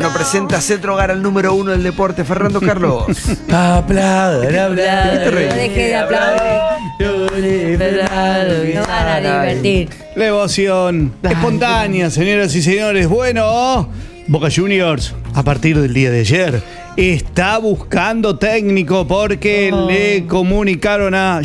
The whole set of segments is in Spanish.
Bueno, presenta Cetrogar al número 1 del deporte, Fernando Carlos. Aplaudan, ¿Qué te reís? No deje de aplaudir. No van a divertir. La emoción espontánea, señoras y señores. Bueno, Boca Juniors, a partir del día de ayer, está buscando técnico porque le comunicaron a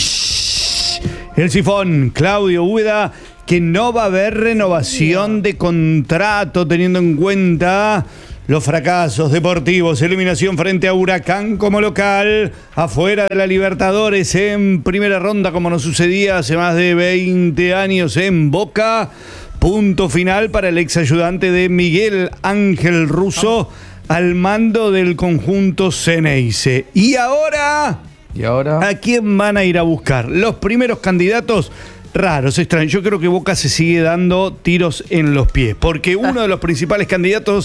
el sifón Claudio Úbeda que no va a haber renovación de contrato teniendo en cuenta los fracasos deportivos, eliminación frente a Huracán como local, afuera de la Libertadores en primera ronda como nos sucedía hace más de 20 años en Boca. Punto final para el ex ayudante de Miguel Ángel Russo al mando del conjunto Ceneice. ¿Y ahora? ¿A quién van a ir a buscar? Los primeros candidatos raros, extraños. Yo creo que Boca se sigue dando tiros en los pies, porque uno de los principales candidatos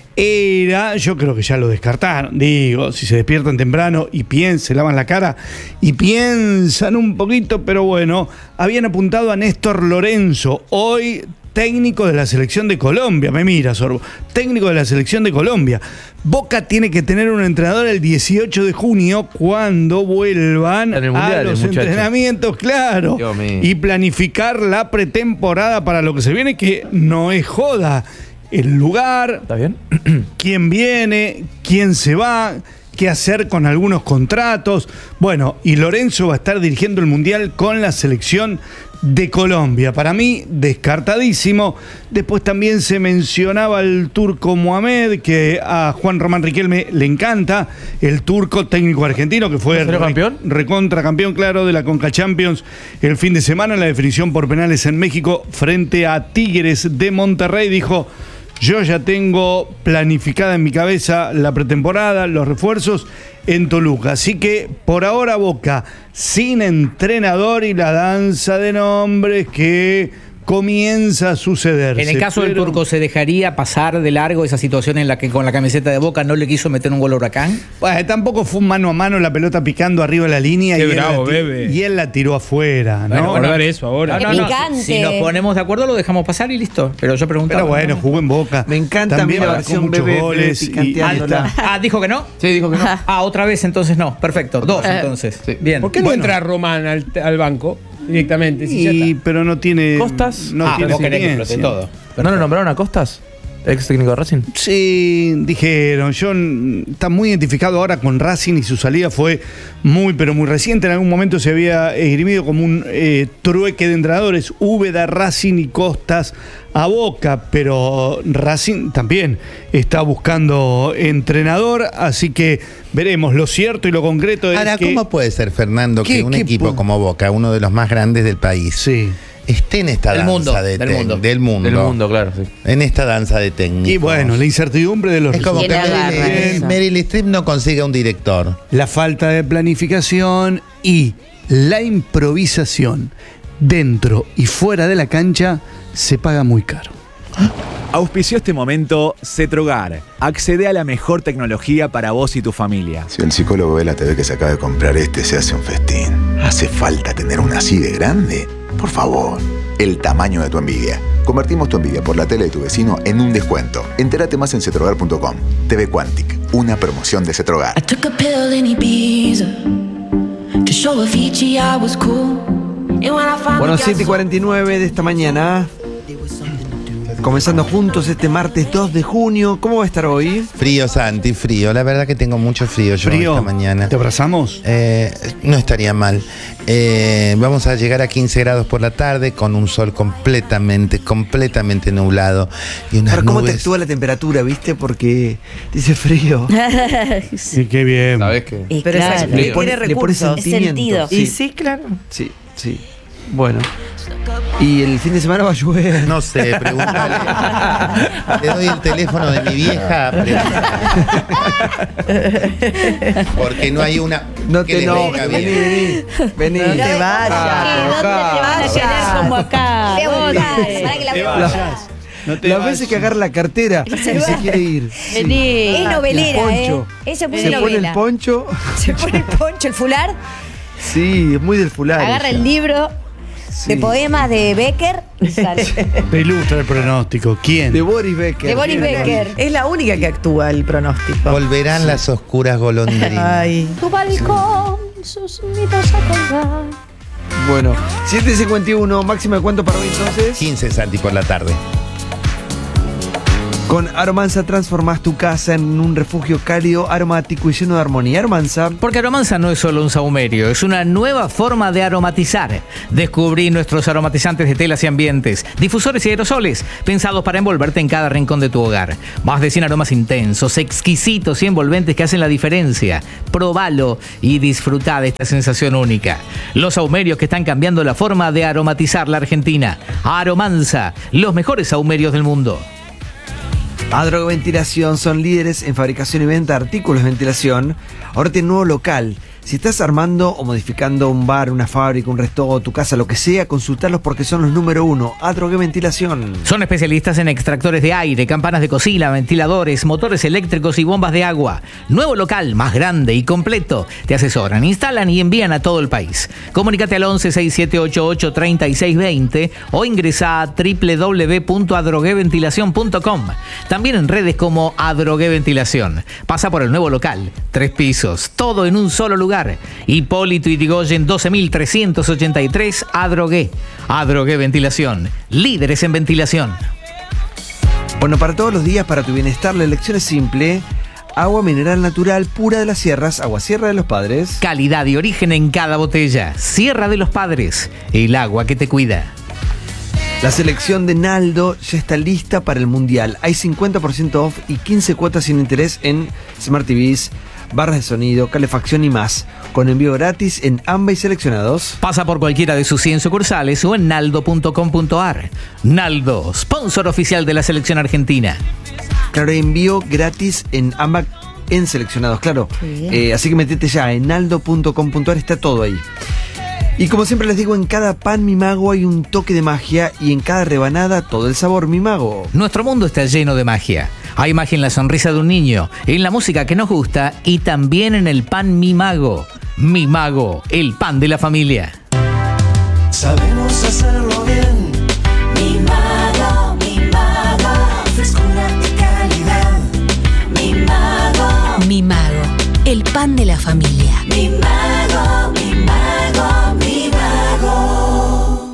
era, yo creo que ya lo descartaron, digo, si se despiertan temprano y se lavan la cara y piensan un poquito, pero bueno, habían apuntado a Néstor Lorenzo, hoy técnico de la selección de Colombia. Me mira, Sorbo, técnico de la selección de Colombia. Boca tiene que tener un entrenador el 18 de junio cuando vuelvan a los entrenamientos, claro, y planificar la pretemporada para lo que se viene, que no es joda. El lugar, ¿está bien? Quién viene, quién se va, qué hacer con algunos contratos. Bueno, y Lorenzo va a estar dirigiendo el Mundial con la selección de Colombia. Para mí, descartadísimo. Después también se mencionaba el turco Mohamed, que a Juan Román Riquelme le encanta. El turco técnico argentino, que fue recontra campeón, claro, de la Conca Champions el fin de semana en la definición por penales en México frente a Tigres de Monterrey. Dijo: yo ya tengo planificada en mi cabeza la pretemporada, los refuerzos en Toluca. Así que por ahora Boca sin entrenador y la danza de nombres que comienza a suceder. En el caso del turco, ¿se dejaría pasar de largo esa situación en la que con la camiseta de Boca no le quiso meter un gol a Huracán? Pues tampoco fue un mano a mano, la pelota picando arriba de la línea y él la tiró afuera, ¿no? Bueno, guardar eso ahora. Picante. Si nos ponemos de acuerdo lo dejamos pasar y listo. Pero yo preguntaba. Pero bueno, jugó en Boca. Me encanta también la versión muchos bebé goles picanteándola. ¿Dijo que no? Sí, dijo que no. Otra vez entonces no. Perfecto. Dos entonces. Sí. Bien. ¿Por qué no entra Román al banco directamente? Pero no tiene ¿Costas? No tiene experiencia. Todo. ¿No lo nombraron a Costas? Ex técnico de Racing. Sí, dijeron. Está muy identificado ahora con Racing y su salida fue muy, pero muy reciente. En algún momento se había esgrimido como un trueque de entrenadores. Úbeda, Racing y Costas a Boca, pero Racing también está buscando entrenador, así que veremos. Lo cierto y lo concreto es ahora, que... ¿cómo puede ser, Fernando, que un equipo como Boca, uno de los más grandes del país, esté en esta danza del mundo, claro, sí. En esta danza de técnicos? Y bueno, la incertidumbre de los es como que Meryl Streep no consiga un director. La falta de planificación y la improvisación dentro y fuera de la cancha se paga muy caro. Auspició este momento Cetrogar. Accede a la mejor tecnología para vos y tu familia. Si el psicólogo ve la TV que se acaba de comprar se hace un festín. ¿Hace falta tener una así de grande? Por favor, el tamaño de tu envidia. Convertimos tu envidia por la tele de tu vecino en un descuento. Entérate más en cetrogar.com. TV Quantic, una promoción de Cetrogar. Bueno, 7:49 de esta mañana. Comenzando juntos este martes 2 de junio. ¿Cómo va a estar hoy? Frío, Santi, frío. La verdad que tengo mucho frío yo esta mañana. ¿Te abrazamos? No estaría mal. Vamos a llegar a 15 grados por la tarde con un sol completamente nublado. Y unas Ahora, ¿cómo nubes. te actúa la temperatura, viste? Porque dice frío. Sí, qué bien. ¿Sabés qué? Pero claro, tiene recursos. Es sentido. Y sí, claro. Sí. Bueno. ¿Y el fin de semana va a llover? No sé, pregúntale. Le doy el teléfono de mi vieja. Porque no hay una. No que te les venga bien. Vení. No te vayas. ¿Dónde te van a querer como acá? No te Las vayas. veces que agarra la cartera y se quiere ir. Vení. Es novelera, El poncho. Ella puso Se pone novela. el poncho. Se pone el poncho, el fular, Sí, es muy del fular. agarra ella. el libro. De poemas de Becker. Sale. Te ilustra el pronóstico. ¿Quién? De Boris Becker. De Boris Becker. Es la única que actúa el pronóstico. Volverán las oscuras golondrinas. Ay. Tu balcón, sus nidos a colgar. Bueno, 7:51, máxima de cuánto para hoy entonces. 15, Santi, por la tarde. Con Aromanza transformás tu casa en un refugio cálido, aromático y lleno de armonía. Aromanza. Porque Aromanza no es solo un sahumerio, es una nueva forma de aromatizar. Descubrí nuestros aromatizantes de telas y ambientes, difusores y aerosoles, pensados para envolverte en cada rincón de tu hogar. Más de 100 aromas intensos, exquisitos y envolventes que hacen la diferencia. Probalo y disfruta de esta sensación única. Los sahumerios que están cambiando la forma de aromatizar la Argentina. Aromanza, los mejores sahumerios del mundo. Adroventilación son líderes en fabricación y venta de artículos de ventilación. Ahora tiene un nuevo local. Si estás armando o modificando un bar, una fábrica, un restaurante, tu casa, lo que sea, consultarlos porque son los número 1. Adrogué Ventilación. Son especialistas en extractores de aire, campanas de cocina, ventiladores, motores eléctricos y bombas de agua. Nuevo local, más grande y completo. Te asesoran, instalan y envían a todo el país. Comunícate al 11-6788-3620 o ingresa a www.adrogueventilacion.com. También en redes como Adrogué Ventilación. Pasa por el nuevo local, 3 pisos, todo en un solo lugar. Hipólito Yrigoyen 12.383, Adrogué. Adrogué Ventilación, líderes en ventilación. Bueno, para todos los días, para tu bienestar, la elección es simple. Agua mineral natural pura de las sierras, Agua Sierra de los Padres. Calidad y origen en cada botella. Sierra de los Padres, el agua que te cuida. La selección de Naldo ya está lista para el Mundial. Hay 50% off y 15 cuotas sin interés en Smart TVs, barras de sonido, calefacción y más. Con envío gratis en AMBA y seleccionados. Pasa por cualquiera de sus 100 sucursales o en naldo.com.ar. Naldo, sponsor oficial de la selección argentina. Claro, envío gratis en AMBA en seleccionados, claro. Así que metete ya en naldo.com.ar, está todo ahí. Y como siempre les digo, en cada pan Mi Mago hay un toque de magia y en cada rebanada todo el sabor Mi Mago. Nuestro mundo está lleno de magia. Hay magia en la sonrisa de un niño, en la música que nos gusta y también en el pan Mi Mago. Mi Mago, el pan de la familia. Sabemos hacerlo bien. Mi Mago, frescura y calidad. Mi Mago, el pan de la familia. Mi Mago, mi Mago, mi Mago.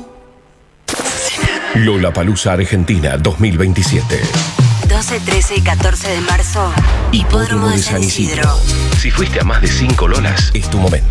Lollapalooza Argentina 2027. 12, 13 y 14 de marzo, Hipódromo de San Isidro. Si fuiste a más de 5 Lolas, es tu momento.